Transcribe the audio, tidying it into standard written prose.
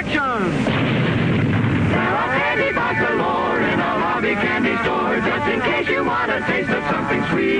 attraction. There are candy bars galore in a Hobby Candy store, just in case you want a taste of something sweet.